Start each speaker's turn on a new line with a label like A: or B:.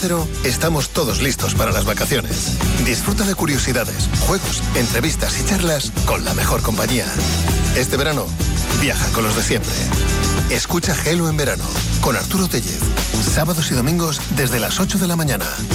A: Cero estamos todos listos para las vacaciones. Disfruta de curiosidades, juegos, entrevistas y charlas con la mejor compañía. Este verano, viaja con los de siempre. Escucha Gelo en verano con Arturo Tellez. Sábados y domingos desde las 8 de la mañana.